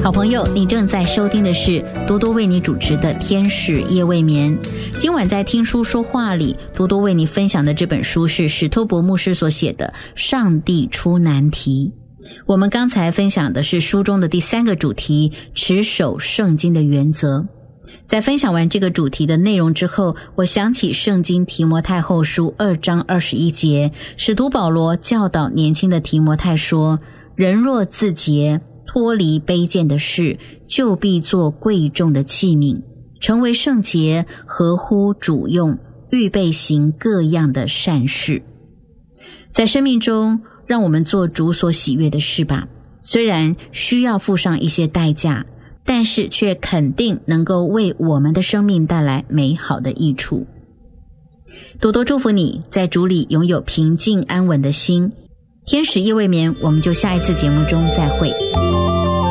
好朋友，你正在收听的是多多为你主持的天使夜未眠。今晚在听书说话里，多多为你分享的这本书是史托伯牧师所写的《上帝出难题》。我们刚才分享的是书中的第3个主题，持守圣经的原则。在分享完这个主题的内容之后，我想起圣经提摩太后书2章21节，使徒保罗教导年轻的提摩太说，人若自洁，脱离卑贱的事，就必做贵重的器皿，成为圣洁，合乎主用，预备行各样的善事。在生命中，让我们做主所喜悦的事吧，虽然需要付上一些代价，但是却肯定能够为我们的生命带来美好的益处。多多祝福你在主里拥有平静安稳的心。天使夜未眠，我们就下一次节目中再会。